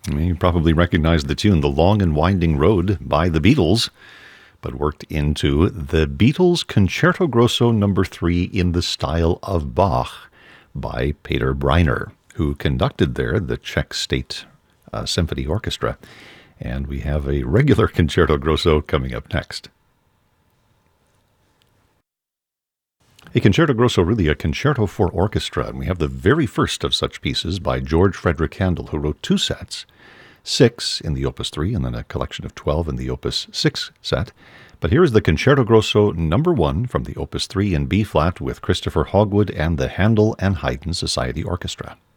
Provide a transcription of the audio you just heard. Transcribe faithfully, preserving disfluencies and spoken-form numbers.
You probably recognize the tune The Long and Winding Road by the Beatles, but worked into the Beatles Concerto Grosso number three in the style of Bach by Peter Breiner, who conducted there the Czech State uh, Symphony Orchestra. And we have a regular Concerto Grosso coming up next. A Concerto Grosso, really a concerto for orchestra, and we have the very first of such pieces by George Frederick Handel, who wrote two sets, six in the Opus three, and then a collection of twelve in the Opus six set. But here is the Concerto Grosso number one from the Opus three in B-flat with Christopher Hogwood and the Handel and Haydn Society Orchestra.